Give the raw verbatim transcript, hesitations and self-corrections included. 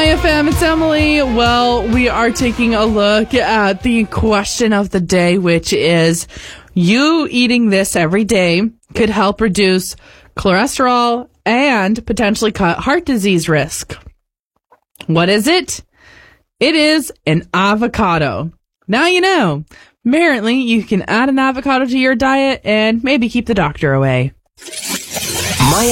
Hi, F M. It's Emily. Well, we are taking a look at the question of the day, which is, you eating this every day could help reduce cholesterol and potentially cut heart disease risk. What is it? It is an avocado. Now you know. Apparently, you can add an avocado to your diet and maybe keep the doctor away.